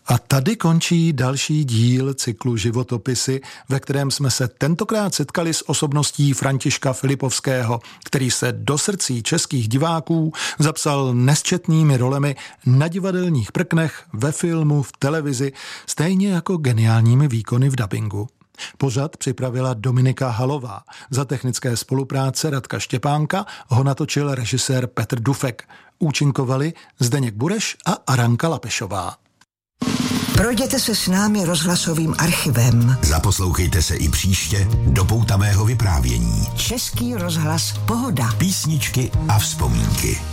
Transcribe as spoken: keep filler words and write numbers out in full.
A tady končí další díl cyklu Životopisy, ve kterém jsme se tentokrát setkali s osobností Františka Filipovského, který se do srdcí českých diváků zapsal nesčetnými rolemi na divadelních prknech, ve filmu, v televizi, stejně jako geniálními výkony v dabingu. Pořad připravila Dominika Halová. Za technické spolupráce Radka Štěpánka ho natočil režisér Petr Dufek. Účinkovali Zdeněk Bureš a Aranka Lapešová. Projděte se s námi rozhlasovým archivem. Zaposlouchejte se i příště do poutavého vyprávění. Český rozhlas Pohoda. Písničky a vzpomínky.